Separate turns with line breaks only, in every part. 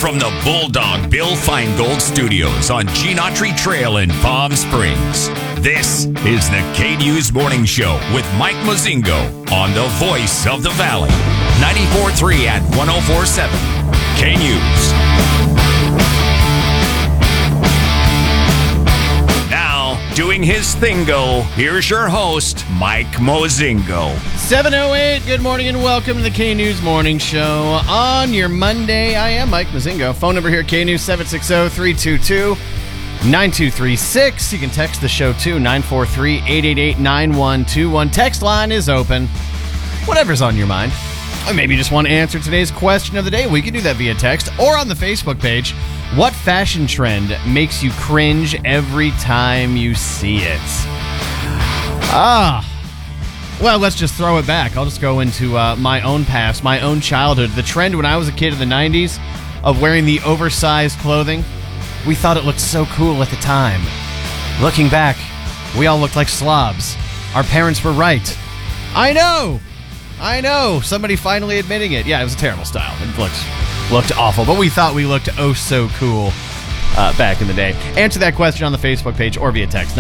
From the Bulldog Bill Feingold Studios on Gene Autry Trail in Palm Springs, this is the K-News Morning Show with Mike Mozingo on the voice of the Valley. 94.3 and 104.7 K-News. Now, doing his thingo, here's your host, Mike Mozingo.
7:08, good morning and welcome to the K-News Morning Show. On your Monday, I am Mike Mozingo. Phone number here, K-News 760-322-9236. You can text the show too, 943-888-9121. Text line is open. Whatever's on your mind. Or maybe you just want to answer today's question of the day. We can do that via text or on the Facebook page. What fashion trend makes you cringe every time you see it? Well, let's just throw it back. I'll just go into my own past, my own childhood. The trend when I was a kid in the 90s of wearing the oversized clothing, we thought it looked so cool at the time. Looking back, we all looked like slobs. Our parents were right. I know. Somebody finally admitting it. Yeah, it was a terrible style. It looked awful, but we thought we looked oh so cool back in the day. Answer that question on the Facebook page or via text,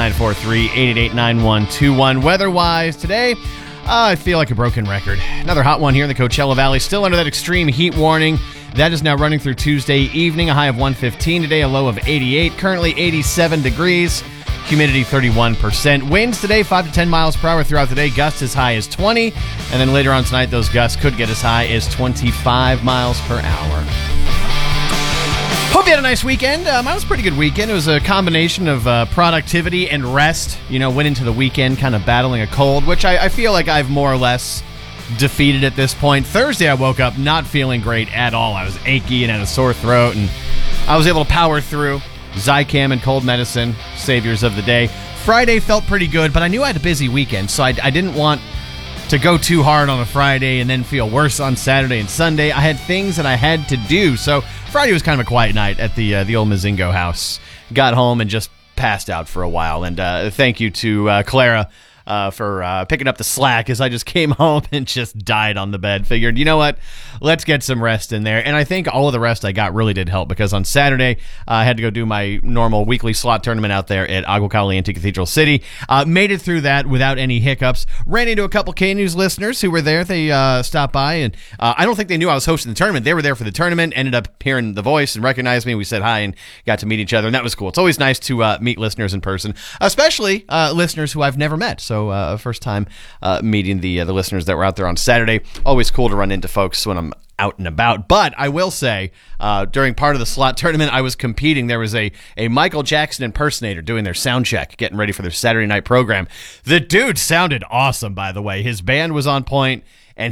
943-888-9121. Weather-wise, today, I feel like a broken record. Another hot one here in the Coachella Valley, still under that extreme heat warning. That is now running through Tuesday evening, a high of 115 today, a low of 88. Currently 87 degrees, humidity 31%. Winds today 5 to 10 miles per hour throughout the day, gusts as high as 20. And then later on tonight, those gusts could get as high as 25 miles per hour. Hope you had a nice weekend. Mine was a pretty good weekend. It was a combination of productivity and rest. You know, went into the weekend kind of battling a cold, which I feel like I've more or less defeated at this point. Thursday, I woke up not feeling great at all. I was achy and had a sore throat, and I was able to power through. Zicam and cold medicine, saviors of the day. Friday felt pretty good, but I knew I had a busy weekend, so I didn't want to go too hard on a Friday and then feel worse on Saturday and Sunday. I had things that I had to do, so Friday was kind of a quiet night at the old Mozingo house. Got home and just passed out for a while, and thank you to Clara for picking up the slack as I just came home and just died on the bed. Figured, you know what? Let's get some rest in there. And I think all of the rest I got really did help, because on Saturday, I had to go do my normal weekly slot tournament out there at Agua Caliente Cathedral City. Made it through that without any hiccups. Ran into a couple K-News listeners who were there. They stopped by, and I don't think they knew I was hosting the tournament. They were there for the tournament, ended up hearing the voice and recognized me. We said hi and got to meet each other, and that was cool. It's always nice to meet listeners in person, especially listeners who I've never met. So first time meeting the listeners that were out there on Saturday. Always cool to run into folks when I'm out and about. But I will say, during part of the slot tournament, I was competing. There was a Michael Jackson impersonator doing their sound check, getting ready for their Saturday night program. The dude sounded awesome, by the way. His band was on point.